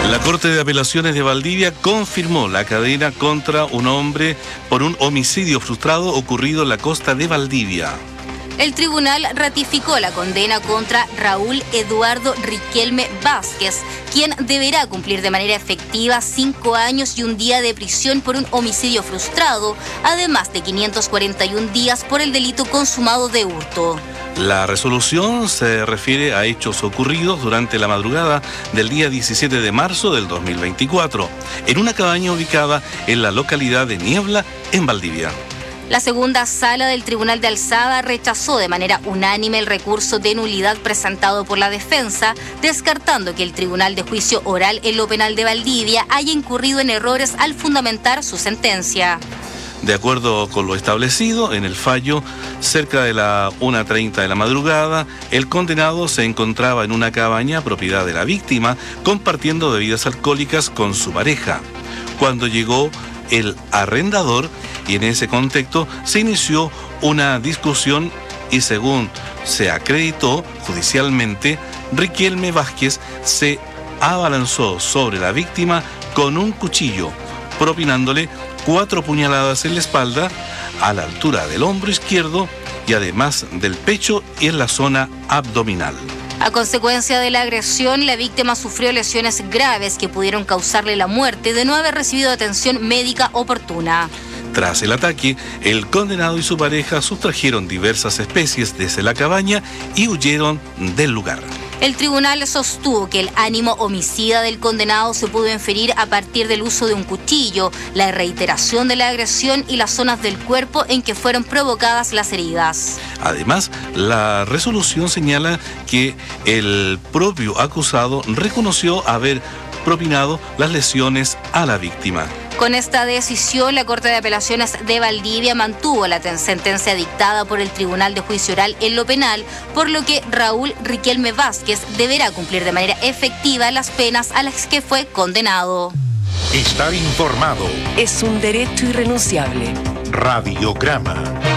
La Corte de Apelaciones de Valdivia confirmó la cadena contra un hombre por un homicidio frustrado ocurrido en la costa de Valdivia. El tribunal ratificó la condena contra Raúl Eduardo Riquelme Vázquez, quien deberá cumplir de manera efectiva 5 años y un día de prisión por un homicidio frustrado, además de 541 días por el delito consumado de hurto. La resolución se refiere a hechos ocurridos durante la madrugada del día 17 de marzo del 2024, en una cabaña ubicada en la localidad de Niebla, en Valdivia. La segunda sala del Tribunal de Alzada rechazó de manera unánime el recurso de nulidad presentado por la defensa, descartando que el Tribunal de Juicio Oral en lo Penal de Valdivia haya incurrido en errores al fundamentar su sentencia. De acuerdo con lo establecido en el fallo, cerca de la 1:30 de la madrugada, el condenado se encontraba en una cabaña propiedad de la víctima, compartiendo bebidas alcohólicas con su pareja. Cuando llegó el arrendador, y en ese contexto se inició una discusión y, según se acreditó judicialmente, Riquelme Vázquez se abalanzó sobre la víctima con un cuchillo, propinándole 4 puñaladas en la espalda, a la altura del hombro izquierdo y además del pecho y en la zona abdominal. A consecuencia de la agresión, la víctima sufrió lesiones graves que pudieron causarle la muerte de no haber recibido atención médica oportuna. Tras el ataque, el condenado y su pareja sustrajeron diversas especies desde la cabaña y huyeron del lugar. El tribunal sostuvo que el ánimo homicida del condenado se pudo inferir a partir del uso de un cuchillo, la reiteración de la agresión y las zonas del cuerpo en que fueron provocadas las heridas. Además, la resolución señala que el propio acusado reconoció haber propinado las lesiones a la víctima. Con esta decisión, la Corte de Apelaciones de Valdivia mantuvo la sentencia dictada por el Tribunal de Juicio Oral en lo Penal, por lo que Raúl Riquelme Vázquez deberá cumplir de manera efectiva las penas a las que fue condenado. Estar informado es un derecho irrenunciable. Radiograma.